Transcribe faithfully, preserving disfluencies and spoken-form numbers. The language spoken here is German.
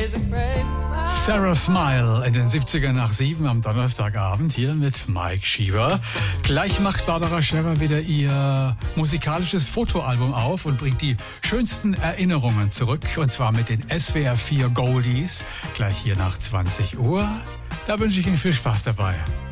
Sarah Smile in den siebzigern nach sieben am Donnerstagabend hier mit Mike Schieber. Gleich macht Barbara Scherrer wieder ihr musikalisches Fotoalbum auf und bringt die schönsten Erinnerungen zurück. Und zwar mit den S W R vier Goldies. Gleich hier nach zwanzig Uhr. Da wünsche ich Ihnen viel Spaß dabei.